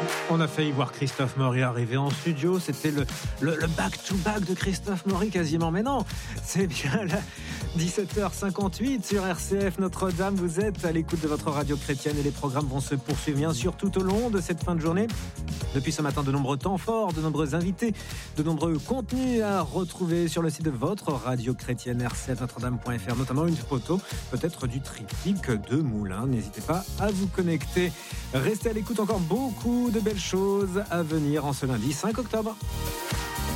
On a failli voir Christophe Maury arriver en studio. C'était le back-to-back de Christophe Maury quasiment. Mais non, c'est bien là. 17h58 sur RCF Notre-Dame. Vous êtes à l'écoute de votre radio chrétienne et les programmes vont se poursuivre bien sûr tout au long de cette fin de journée. Depuis ce matin, de nombreux temps forts, de nombreux invités, de nombreux contenus à retrouver sur le site de votre radio chrétienne rcfnotredame.fr, notamment une photo peut-être du triptyque de Moulins. N'hésitez pas à vous connecter. Restez à l'écoute, encore beaucoup de belles choses à venir en ce lundi 5 octobre.